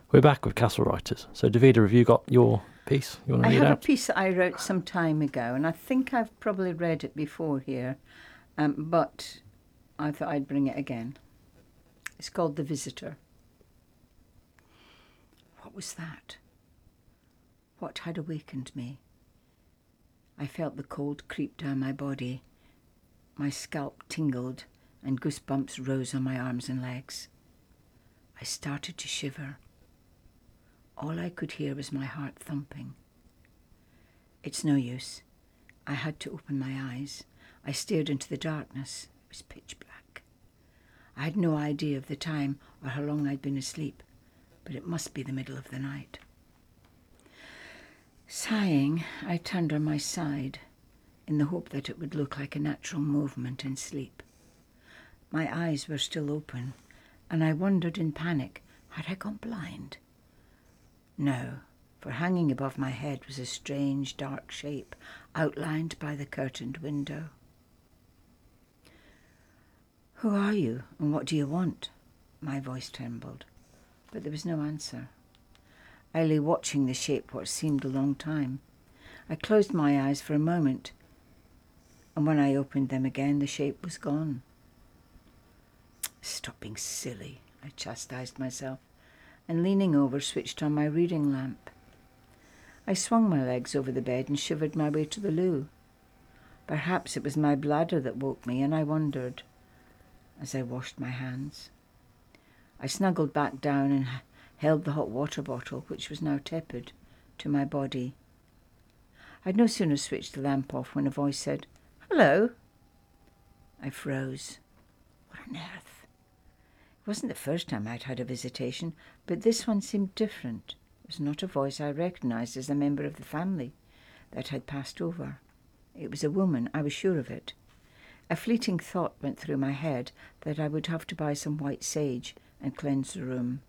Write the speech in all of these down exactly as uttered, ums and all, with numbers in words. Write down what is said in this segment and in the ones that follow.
We're back with Castle Writers. So, Davida, have you got your piece you want to I read have out? a piece that I wrote some time ago, and I think I've probably read it before here, um, but I thought I'd bring it again. It's called The Visitor. What was that? What had awakened me? I felt the cold creep down my body. My scalp tingled, and goosebumps rose on my arms and legs. I started to shiver. All I could hear was my heart thumping. It's no use. I had to open my eyes. I stared into the darkness. It was pitch black. I had no idea of the time or how long I'd been asleep, but it must be the middle of the night. Sighing, I turned on my side in the hope that it would look like a natural movement in sleep. My eyes were still open, and I wondered in panic, had I gone blind? No, for hanging above my head was a strange dark shape outlined by the curtained window. "Who are you, and what do you want?" My voice trembled, but there was no answer. I lay watching the shape what seemed a long time. I closed my eyes for a moment, and when I opened them again, the shape was gone. "Stop being silly," I chastised myself, and leaning over, switched on my reading lamp. I swung my legs over the bed and shivered my way to the loo. Perhaps it was my bladder that woke me, and I wondered as I washed my hands. I snuggled back down and held the hot water bottle, which was now tepid, to my body. I'd no sooner switched the lamp off when a voice said, "Hello." I froze. What on earth? It wasn't the first time I'd had a visitation, but this one seemed different. It was not a voice I recognised as a member of the family that had passed over. It was a woman, I was sure of it. A fleeting thought went through my head that I would have to buy some white sage and cleanse the room.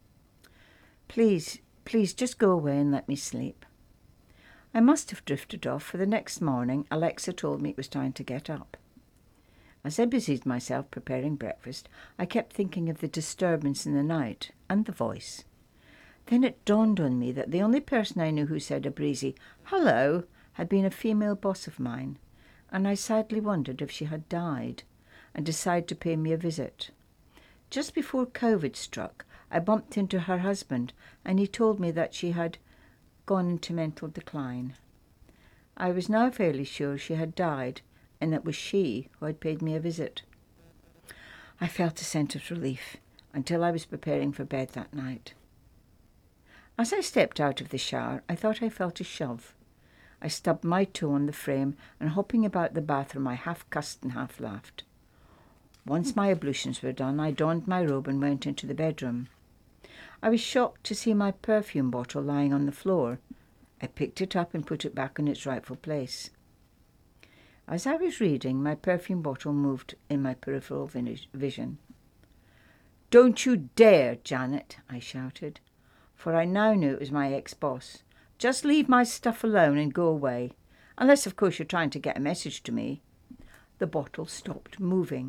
Please, please, just go away and let me sleep. I must have drifted off, for the next morning Alexa told me it was time to get up. As I busied myself preparing breakfast, I kept thinking of the disturbance in the night and the voice. Then it dawned on me that the only person I knew who said a breezy "hello" had been a female boss of mine, and I sadly wondered if she had died and decided to pay me a visit. Just before COVID struck, I bumped into her husband, and he told me that she had gone into mental decline. I was now fairly sure she had died, and it was she who had paid me a visit. I felt a sense of relief until I was preparing for bed that night. As I stepped out of the shower, I thought I felt a shove. I stubbed my toe on the frame, and hopping about the bathroom, I half cussed and half laughed. Once my ablutions were done, I donned my robe and went into the bedroom. I was shocked to see my perfume bottle lying on the floor. I picked it up and put it back in its rightful place. As I was reading, my perfume bottle moved in my peripheral vision. "Don't you dare, Janet," I shouted, for I now knew it was my ex-boss. "Just leave my stuff alone and go away. Unless, of course, you're trying to get a message to me." The bottle stopped moving.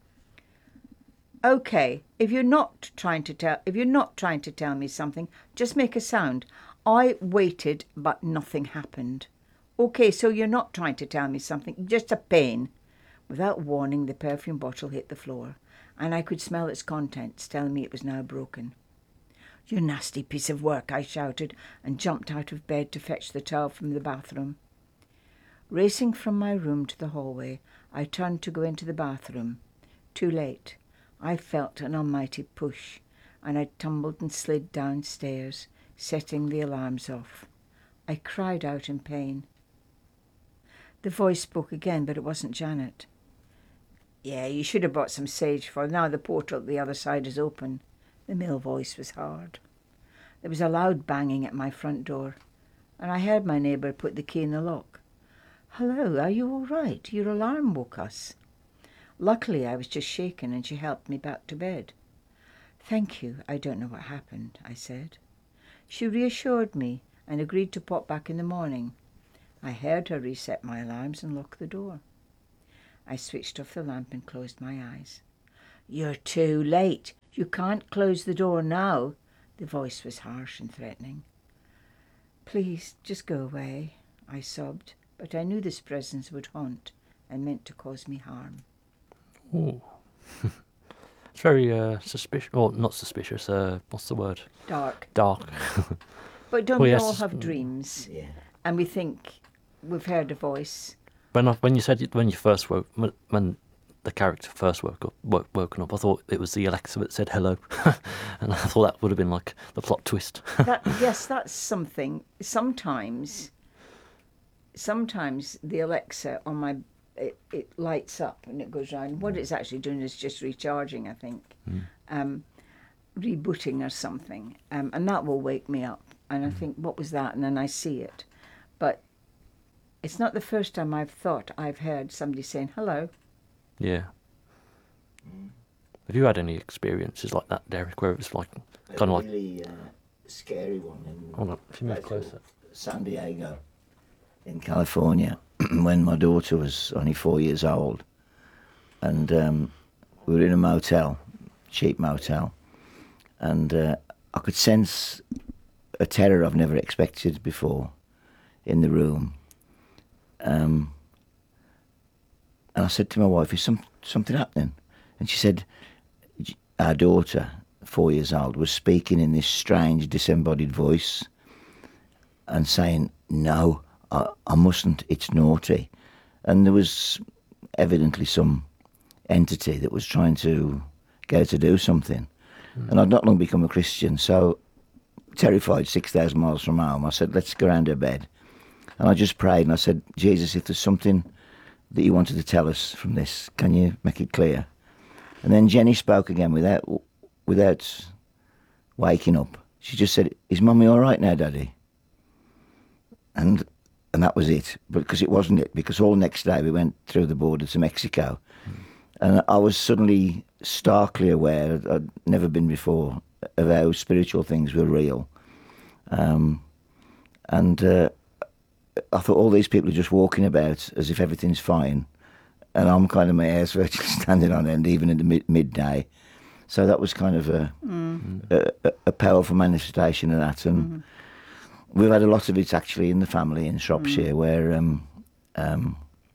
"Okay, if you're not trying to tell if you're not trying to tell me something, just make a sound." I waited, but nothing happened. "Okay, so you're not trying to tell me something, just a pain." Without warning, the perfume bottle hit the floor, and I could smell its contents, telling me it was now broken. "You nasty piece of work," I shouted, and jumped out of bed to fetch the towel from the bathroom. Racing from my room to the hallway, I turned to go into the bathroom. Too late. I felt an almighty push, and I tumbled and slid downstairs, setting the alarms off. I cried out in pain. The voice spoke again, but it wasn't Janet. "Yeah, you should have bought some sage, for now the portal at the other side is open." The male voice was hard. There was a loud banging at my front door, and I heard my neighbour put the key in the lock. "Hello, are you all right? Your alarm woke us." Luckily, I was just shaken, and she helped me back to bed. "Thank you. I don't know what happened," I said. She reassured me and agreed to pop back in the morning. I heard her reset my alarms and lock the door. I switched off the lamp and closed my eyes. "You're too late. You can't close the door now," The voice was harsh and threatening. "Please, just go away," I sobbed, but I knew this presence would haunt and meant to cause me harm. Ooh. It's very uh, suspicious. Well, not suspicious. Uh, what's the word? Dark. Dark. But don't Well, we yes, all it's- have dreams? Yeah. And we think we've heard a voice. When I, when you said it, when you first woke, when, when the character first woke up, woke, woken up, I thought it was the Alexa that said hello, and I thought that would have been like the plot twist. That, yes, that's something. Sometimes, sometimes the Alexa on my it, it lights up and it goes round. What it's actually doing is just recharging, I think, Mm. um, rebooting or something, um, and that will wake me up. And I think, what was that? And then I see it, but it's not the first time I've thought I've heard somebody saying hello. Yeah. Have you had any experiences like that, Derek, where it was like kind A of like, really uh, scary one in hold on, if you move place closer. called San Diego in California when my daughter was only four years old, and um, we were in a motel, cheap motel, and uh, I could sense a terror I've never expected before in the room. Um, and I said to my wife, "Is some, something happening?" And she said, "J- our daughter, four years old, was speaking in this strange disembodied voice and saying, 'No, I, I mustn't, it's naughty.' And there was evidently some entity that was trying to get her to do something. And I'd not long become a Christian, so terrified, six thousand miles from home, I said, "Let's go round her bed." And I just prayed and I said, "Jesus, if there's something that you wanted to tell us from this, can you make it clear?" And then Jenny spoke again without without waking up. She just said, "Is Mummy all right now, Daddy?" And and that was it. But because it wasn't it, because all next day we went through the border to Mexico, mm. and I was suddenly starkly aware, I'd never been before, of how spiritual things were real. Um, and uh, I thought all these people are just walking about as if everything's fine, and I'm kind of my hair's virtually standing on end, even in the mid- midday. So that was kind of a, mm. a, a powerful manifestation of that. And mm. we've had a lot of it actually in the family in Shropshire, mm. where um, um,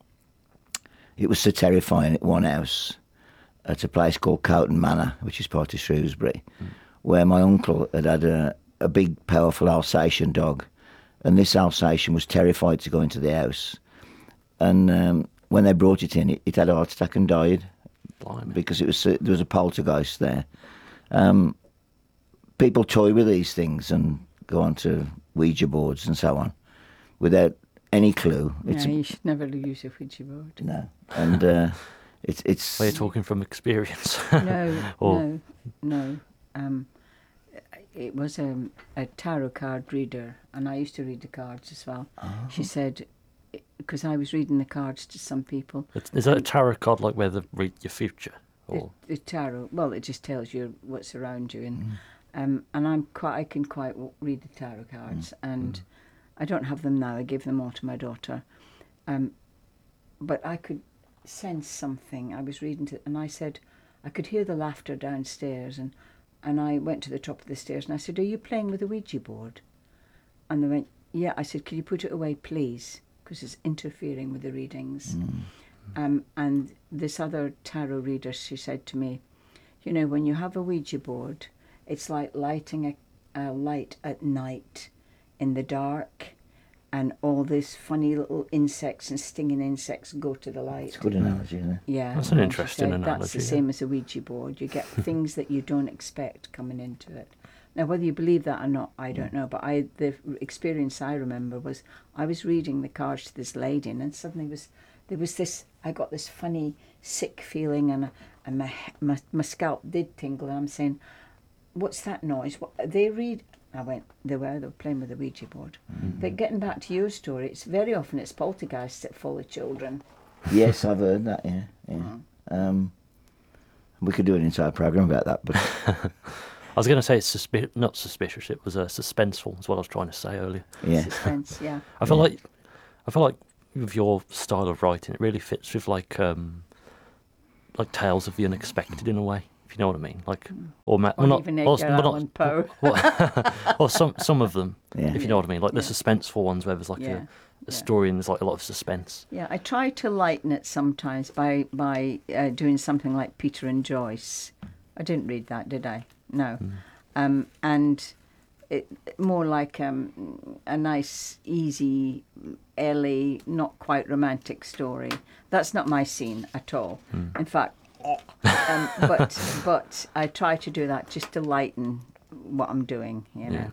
it was so terrifying at one house at a place called Cowton Manor, which is part of Shrewsbury, mm. where my uncle had had a, a big, powerful Alsatian dog. And this Alsatian was terrified to go into the house. And um, when they brought it in, it, it had a heart attack and died. Blimey. Because it was uh, there was a poltergeist there. Um, people toy with these things and go onto Ouija boards and so on without any clue. It's yeah, you should never use a Ouija board. No. And uh, it's... it's Well, you're talking from experience. No, or... no, no. Um, it was a, a tarot card reader, and I used to read the cards as well. Oh. She said, because I was reading the cards to some people. Is that a tarot card, like where they read your future? Or? The, the tarot, well, it just tells you what's around you, and mm. um, and I'm quite, I can quite read the tarot cards, mm. and mm. I don't have them now. I gave them all to my daughter, um, but I could sense something. I was reading to, and I said, I could hear the laughter downstairs, and. And I went to the top of the stairs and I said, "Are you playing with a Ouija board?" And they went, "Yeah." I said, "Could you put it away, please? Because it's interfering with the readings." Mm. Um, and this other tarot reader, she said to me, "You know, when you have a Ouija board, it's like lighting a, a light at night in the dark, and all these funny little insects and stinging insects go to the light." It's a good analogy, isn't it? Yeah. That's an interesting said, analogy. That's the yeah. same as a Ouija board. You get things that you don't expect coming into it. Now, whether you believe that or not, I don't know. But I, the experience I remember was I was reading the cards to this lady, and then suddenly was there was this. I got this funny, sick feeling, and, and my, my my scalp did tingle. And I'm saying, "What's that noise?" What they read? I went, they were, they were playing with the Ouija board. Mm-hmm. But getting back to your story, it's very often it's poltergeists that follow children. Yes, I've heard that, yeah. yeah. Mm-hmm. Um, we could do an entire programme about that, but... I was going to say it's suspi- not suspicious, it was uh, suspenseful, is what I was trying to say earlier. Yeah. Suspense, yeah. I feel yeah. like, I feel like with your style of writing, it really fits with like, um, like tales of the unexpected in a way. If you know what I mean. Like, or, ma- Or well, even not, Edgar or, well, Allan Poe. not, or some some of them, Yeah. if you know what I mean. Like the Yeah. suspenseful ones where there's like Yeah. a, a Yeah. story and there's like a lot of suspense. Yeah, I try to lighten it sometimes by by uh, doing something like Peter and Joyce. I didn't read that, did I? No. Mm. Um, and it more like um, a nice, easy, Ellie, not quite romantic story. That's not my scene at all. Mm. In fact, um, but but I try to do that just to lighten what I'm doing. You know. Yeah.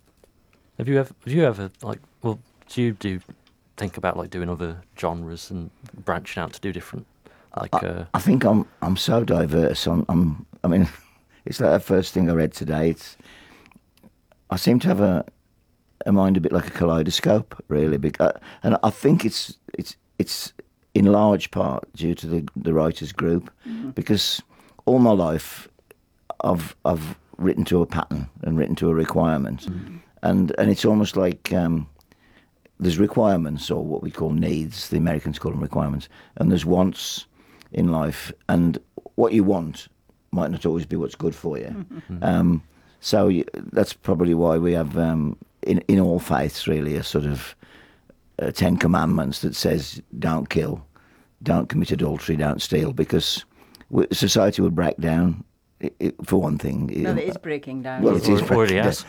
Have you ever? Have you ever like? Well, do you do think about like doing other genres and branching out to do different? Like, I, uh, I think I'm I'm so diverse. I'm, I'm I mean, it's like the first thing I read today. It's I seem to have a a mind a bit like a kaleidoscope, really. Because, and I think it's it's it's in large part due to the the writers group, Mm-hmm. because all my life I've I've written to a pattern and written to a requirement, Mm-hmm. and and it's almost like. Um, There's requirements, or what we call needs. The Americans call them requirements, and there's wants in life. And what you want might not always be what's good for you. Um, so you, that's probably why we have, um, in in all faiths, really, a sort of uh, Ten Commandments that says, "Don't kill, don't commit adultery, don't steal," because w- society would break down. It, it, for one thing, No, it- it is breaking down. Well, it is Already already has.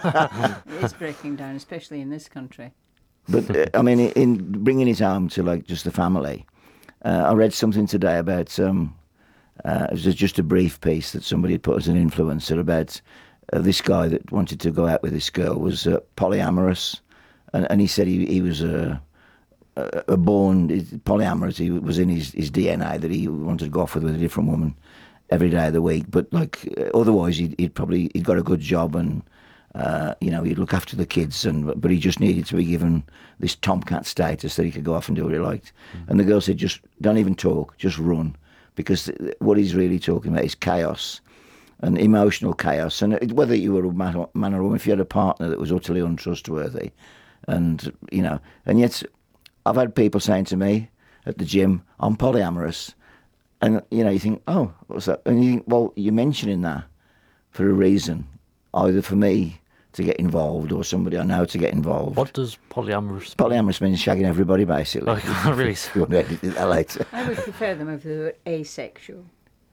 It is breaking down, especially in this country. But uh, I mean, in bringing it home to like just the family, uh, I read something today about um, uh, it was just a brief piece that somebody had put as an influencer about uh, this guy that wanted to go out with this girl was uh, polyamorous, and, and he said he he was a, a, a born polyamorous. He was in his, his D N A that he wanted to go off with with a different woman every day of the week. But like uh, otherwise, he'd, he'd probably he'd got a good job and. Uh, you know, he'd look after the kids, and but he just needed to be given this tomcat status that he could go off and do what he liked. Mm. And the girl said, "Just don't even talk, just run," because th- what he's really talking about is chaos and emotional chaos. And it, whether you were a man, man or woman, if you had a partner that was utterly untrustworthy, and you know, and yet I've had people saying to me at the gym, "I'm polyamorous," and you know, you think, "Oh, what's that?" And you think, "Well, you're mentioning that for a reason, either for me." To get involved, or somebody I know to get involved. What does polyamorous mean? Polyamorous means shagging everybody, basically. Oh, I can't really. If you want to edit that later. I would prefer them if they were asexual.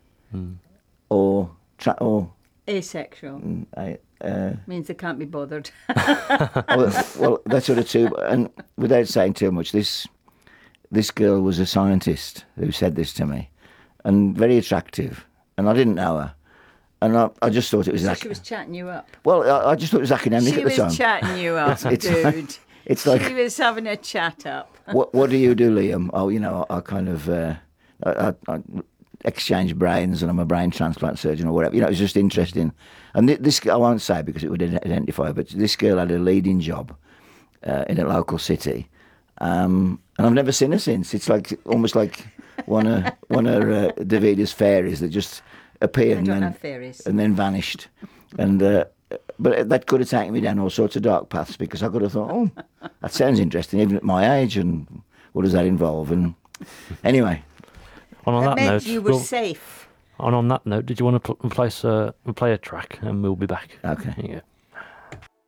Or, tra- or Asexual mm, I, uh, means they can't be bothered. well, well, that's sort of too. And without saying too much, this this girl was a scientist who said this to me, and very attractive. And I didn't know her, and I, I just thought it was. So ac- she was chatting you up. well, I, I just thought it was academic She at the time. was chatting you up, It's dude. like- it's like- she was having a chat up. what What do you do, Liam? Oh, you know, I, I kind of uh, I, I, I exchange brains, and I'm a brain transplant surgeon or whatever. You know, it was just interesting. And th- this, I won't say because it would identify, but this girl had a leading job uh, in a local city, um, and I've never seen her since. It's like almost like one of one of uh, Davida's fairies that just appeared I and don't then have fairies. and then vanished, and. Uh, But that could have taken me down all sorts of dark paths because I could have thought, oh, that sounds interesting, even at my age, and what does that involve? And anyway, And on That that meant note, you were we'll- safe. and on that note, did you want to pl- place a play a track, and we'll be back? okay. Yeah.